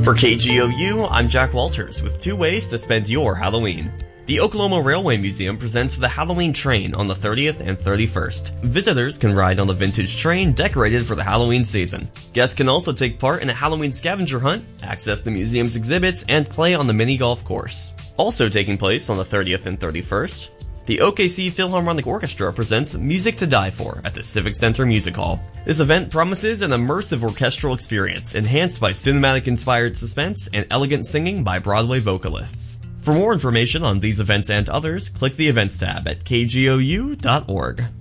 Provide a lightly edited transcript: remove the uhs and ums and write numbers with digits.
For KGOU, I'm Jack Walters with 2 ways to spend your Halloween. The Oklahoma Railway Museum presents the Halloween Train on the 30th and 31st. Visitors can ride on a vintage train decorated for the Halloween season. Guests can also take part in a Halloween scavenger hunt, access the museum's exhibits, and play on the mini golf course. Also taking place on the 30th and 31st, the OKC Philharmonic Orchestra presents Music to Die For at the Civic Center Music Hall. This event promises an immersive orchestral experience enhanced by cinematic-inspired suspense and elegant singing by Broadway vocalists. For more information on these events and others, click the Events tab at kgou.org.